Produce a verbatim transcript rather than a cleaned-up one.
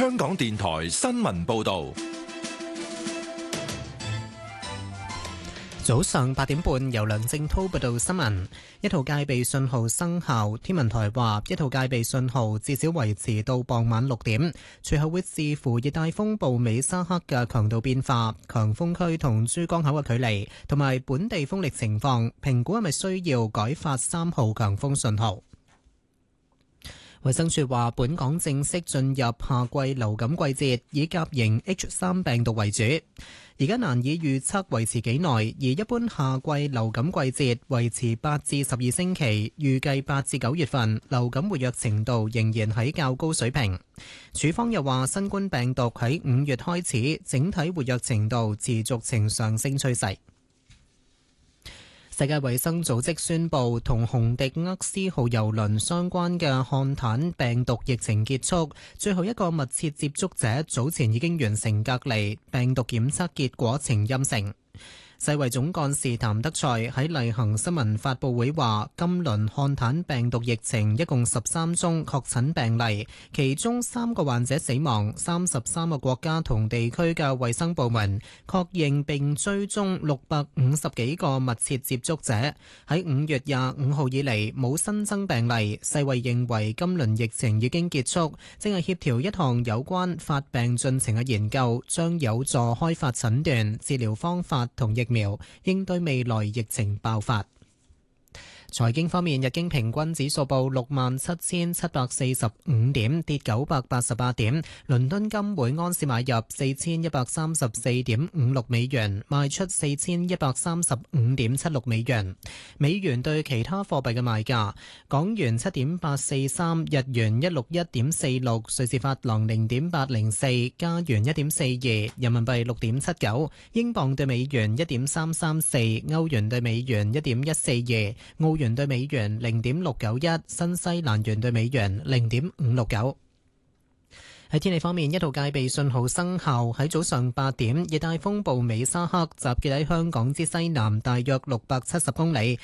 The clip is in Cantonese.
香港電台新聞報道。 早上八點半，由梁正滔報道新聞。一號戒備信號生效，天文台話一號戒備信號至少維持到傍晚六點，隨後會視乎熱帶風暴美沙克嘅強度變化、強風區同珠江口嘅距離，同埋本地風力情況，評估係咪需要改發三號強風信號。衛生署話，本港正式進入夏季流感季節，以甲型 H 三 病毒為主。而家難以預測維持幾耐，而一般夏季流感季節維持八至十二星期，預計八至九月份流感活躍程度仍然喺較高水平。署方又話，新冠病毒喺五月開始，整體活躍程度持續呈上升趨勢。世界衛生組織宣布，同紅迪厄斯號郵輪相關嘅漢坦病毒疫情結束，最後一個密切接觸者早前已經完成隔離，病毒檢測結果呈陰性。世衛總幹事譚德塞喺例行新聞發佈會話，今輪漢坦病毒疫情一共十三宗確診病例，其中三個患者死亡，三十三個國家同地區嘅衛生部門確認並追蹤六百五十幾個密切接觸者。喺五月廿五號以嚟冇新增病例，世衛認為今輪疫情已經結束，正係協調一項有關發病進程嘅研究，將有助開發診斷、治療方法同疫苗，應對未來疫情爆發。財經方面，日經平均指數報六萬七千七百四十五點，跌九百八十八點。倫敦金每盎司買入四千一百三十四點五六美元，賣出四千一百三十五點七六美元。美元對其他貨幣嘅賣價：港元七點八四三，日元一六一點四六，瑞士法郎零點八零四，加元一點四二，人民幣六點七九，英鎊對美元一點三三四，歐元對美元一點一四二，澳元元對美元零點六九一，新西蘭元對美元零點五六九。喺天氣方面，一號戒備信號生效。喺早上八點，熱帶風暴美沙克集結喺香港之西南大約六百七十公里，